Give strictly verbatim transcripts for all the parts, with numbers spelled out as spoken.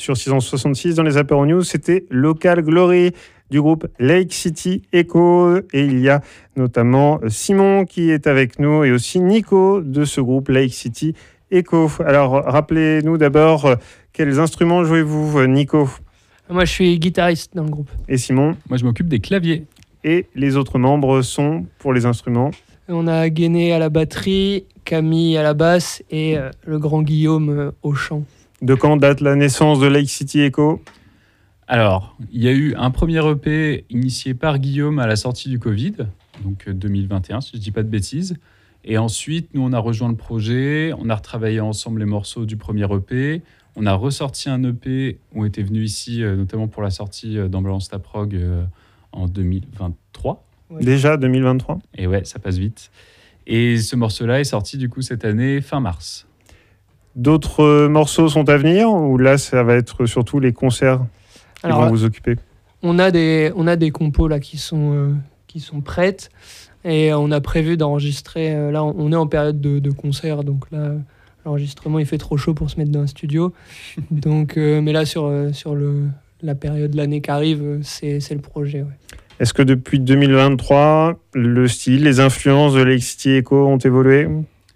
sur six cent soixante-six dans les Apéro News. C'était Local Glory du groupe Lake City Echo. Et il y a notamment Simon qui est avec nous et aussi Nico de ce groupe Lake City Echo. Alors, rappelez-nous d'abord quels instruments jouez-vous, Nico ? Moi, je suis guitariste dans le groupe. Et Simon ? Moi, je m'occupe des claviers. Et les autres membres sont pour les instruments ? On a Guéné à la batterie, Camille à la basse et euh, le grand Guillaume euh, au chant. De quand date la naissance de Lake City Echo ? Alors, il y a eu un premier E P initié par Guillaume à la sortie du Covid, donc deux mille vingt et un, si je ne dis pas de bêtises. Et ensuite, nous, on a rejoint le projet, on a retravaillé ensemble les morceaux du premier E P. On a ressorti un E P, on était venus ici, euh, notamment pour la sortie euh, d'Ambulance La Prog euh, en deux mille vingt-trois. Ouais. Déjà deux mille vingt-trois ? Et ouais, ça passe vite. Et ce morceau-là est sorti du coup cette année, fin mars. D'autres morceaux sont à venir ou là, ça va être surtout les concerts qui Alors, vont vous occuper ? On a des, on a des compos là, qui, sont, euh, qui sont prêtes et on a prévu d'enregistrer. Euh, là, on est en période de, de concert, donc là, l'enregistrement, il fait trop chaud pour se mettre dans un studio. donc, euh, mais là, sur, euh, sur le, la période de l'année qui arrive, c'est, c'est le projet. Ouais. Est-ce que depuis deux mille vingt-trois, le style, les influences de Lake City Echo ont évolué ?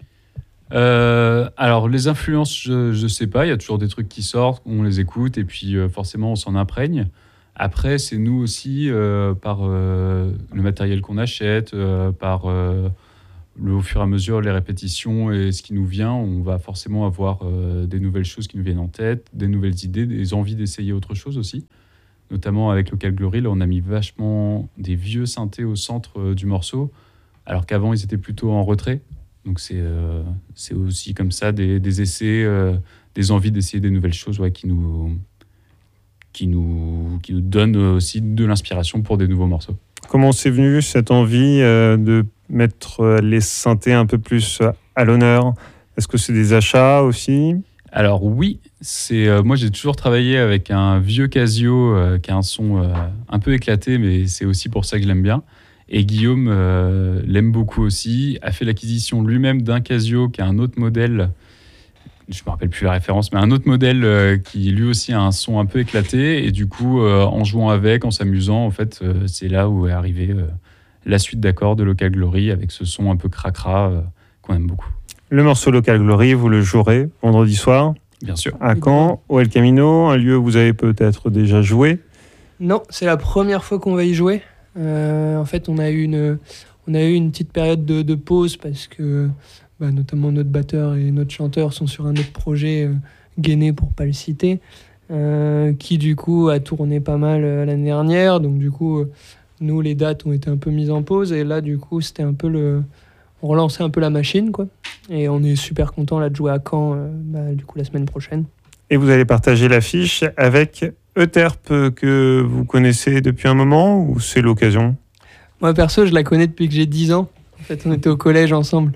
euh, Alors, les influences, je ne sais pas. Il y a toujours des trucs qui sortent, on les écoute et puis euh, forcément, on s'en imprègne. Après, c'est nous aussi, euh, par euh, le matériel qu'on achète, euh, par euh, le, au fur et à mesure, les répétitions et ce qui nous vient, on va forcément avoir euh, des nouvelles choses qui nous viennent en tête, des nouvelles idées, des envies d'essayer autre chose aussi. Notamment avec Local Glory, là, on a mis vachement des vieux synthés au centre euh, du morceau, alors qu'avant, ils étaient plutôt en retrait. Donc, c'est, euh, c'est aussi comme ça des, des essais, euh, des envies d'essayer des nouvelles choses ouais, qui, nous, qui, nous, qui nous donnent aussi de l'inspiration pour des nouveaux morceaux. Comment c'est venu cette envie euh, de mettre les synthés un peu plus à l'honneur ? Est-ce que c'est des achats aussi ? Alors oui, c'est, euh, moi j'ai toujours travaillé avec un vieux Casio euh, qui a un son euh, un peu éclaté, mais c'est aussi pour ça que je l'aime bien. Et Guillaume euh, l'aime beaucoup aussi, a fait l'acquisition lui-même d'un Casio qui a un autre modèle, je ne me rappelle plus la référence, mais un autre modèle euh, qui lui aussi a un son un peu éclaté. Et du coup, euh, en jouant avec, en s'amusant, en fait, euh, c'est là où est arrivée euh, la suite d'accords de Local Glory avec ce son un peu cracra euh, qu'on aime beaucoup. Le morceau Local Glory, vous le jouerez vendredi soir ? Bien sûr. À Caen, au El Camino, un lieu où vous avez peut-être déjà joué ? Non, c'est la première fois qu'on va y jouer. Euh, en fait, on a eu une, on a eu une petite période de, de pause parce que bah, notamment notre batteur et notre chanteur sont sur un autre projet, euh, Guéné pour pas le citer, euh, qui du coup a tourné pas mal euh, l'année dernière. Donc du coup, euh, nous, les dates ont été un peu mises en pause et là, du coup, c'était un peu le... On relançait un peu la machine, quoi. Et on est super content là de jouer à Caen, euh, bah, du coup la semaine prochaine. Et vous allez partager l'affiche avec Euterpe que vous connaissez depuis un moment ou c'est l'occasion ? Moi perso, je la connais depuis que j'ai dix ans. En fait, on était au collège ensemble.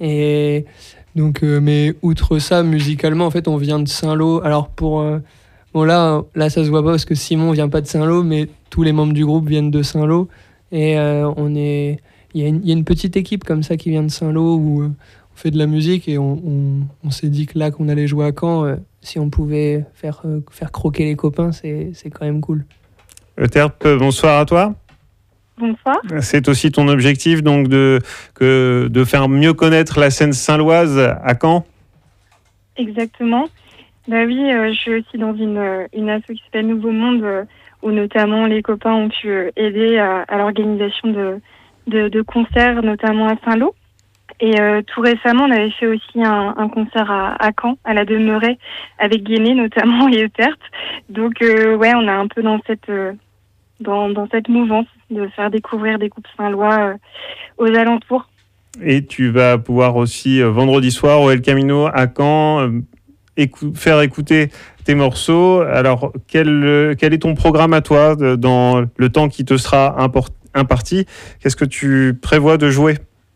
Et donc, euh, mais outre ça, musicalement, en fait, on vient de Saint-Lô. Alors pour euh, bon là, là, ça se voit pas parce que Simon vient pas de Saint-Lô, mais tous les membres du groupe viennent de Saint-Lô. Et euh, on est Il y, a une, il y a une petite équipe comme ça qui vient de Saint-Lô où euh, on fait de la musique et on, on, on s'est dit que là qu'on allait jouer à Caen, euh, si on pouvait faire, euh, faire croquer les copains, c'est, c'est quand même cool. Euterpe, bonsoir à toi. Bonsoir. C'est aussi ton objectif donc de, que, de faire mieux connaître la scène saint-loise à Caen ? Exactement. Bah oui, euh, je suis aussi dans une, une asso qui s'appelle Nouveau Monde euh, où notamment les copains ont pu euh, aider à, à l'organisation de De, de concerts, notamment à Saint-Lô. Et euh, tout récemment, on avait fait aussi un, un concert à, à Caen, à la Demeuraie, avec Guéné notamment et Euterpe. Donc euh, ouais, on est un peu dans cette, euh, dans, dans cette mouvance de faire découvrir des groupes saint-lois euh, aux alentours. Et tu vas pouvoir aussi euh, vendredi soir au El Camino à Caen euh, écou- faire écouter tes morceaux. Alors quel, euh, quel est ton programme à toi de, dans le temps qui te sera important imparti, qu'est-ce que tu prévois de jouer ?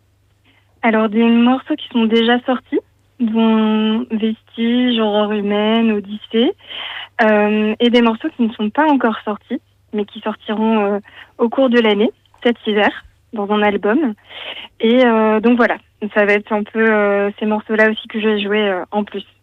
Alors, des morceaux qui sont déjà sortis, dont Vestiges, Aurore humaine, Odyssée, euh, et des morceaux qui ne sont pas encore sortis, mais qui sortiront euh, au cours de l'année, cet hiver, dans un album. Et euh, donc voilà, ça va être un peu euh, ces morceaux-là aussi que je vais jouer euh, en plus.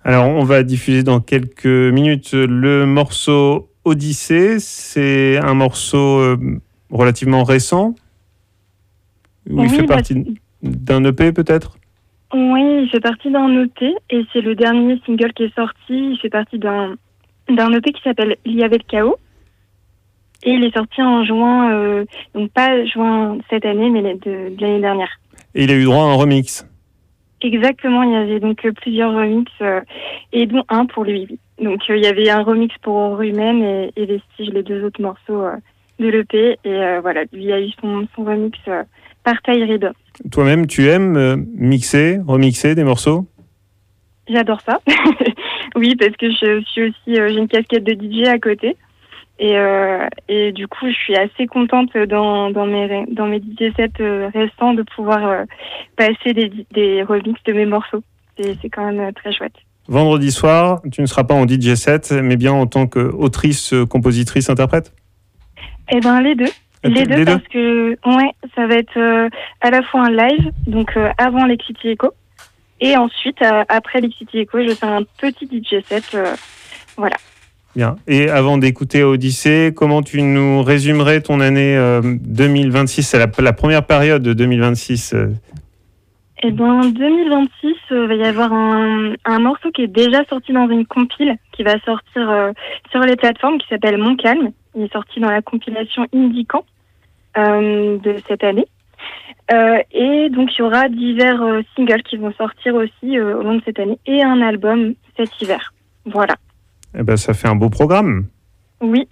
Alors, on va diffuser dans quelques minutes le morceau Odyssée. C'est un morceau euh, relativement récent, où il Oui, fait bah, partie d'un E P peut-être. Oui, il fait partie d'un E P et c'est le dernier single qui est sorti. Il fait partie d'un d'un E P qui s'appelle Il y avait le chaos. Et il est sorti en juin, euh, donc pas juin cette année, mais de, de l'année dernière. Et il a eu droit à un remix. Exactement, il y avait donc euh, plusieurs remixes, euh, et dont un pour lui. Oui. Donc euh, il y avait un remix pour Rumen et, et Vestige, les deux autres morceaux euh, de l'E P. Et euh, voilà, lui a eu son, son remix euh, par Tyrida. Toi-même, tu aimes euh, mixer, remixer des morceaux? J'adore ça. Oui, parce que je suis aussi, euh, j'ai une casquette de D J à côté. Et, euh, et du coup, je suis assez contente dans, dans, mes, dans mes D J sets euh, récents de pouvoir euh, passer des, des remixes de mes morceaux. C'est, c'est quand même euh, très chouette. Vendredi soir, tu ne seras pas en D J set, mais bien en tant qu'autrice, compositrice, interprète? Eh bien, les deux. Ah, Les deux, les parce deux que ouais, ça va être euh, à la fois un live, donc euh, avant Lexity Echo, et ensuite, euh, après Lexity Echo, je vais faire un petit D J set. Euh, voilà. Bien. Et avant d'écouter Odyssée, comment tu nous résumerais ton année euh, deux mille vingt-six? C'est la, la première période de deux mille vingt-six. Euh. Eh bien, deux mille vingt-six, il euh, va y avoir un, un morceau qui est déjà sorti dans une compile qui va sortir euh, sur les plateformes qui s'appelle Mon Calme. Il est sorti dans la compilation Indican euh, de cette année. Euh, et donc, il y aura divers euh, singles qui vont sortir aussi euh, au long de cette année et un album cet hiver. Voilà. Eh ben, ça fait un beau programme. Oui,